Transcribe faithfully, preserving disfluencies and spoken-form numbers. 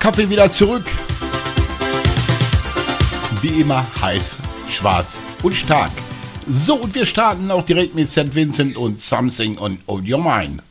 Kaffee wieder zurück. Wie immer heiß, schwarz und stark. So, und wir starten auch direkt mit Saint Vincent und Something on, on Your Mind.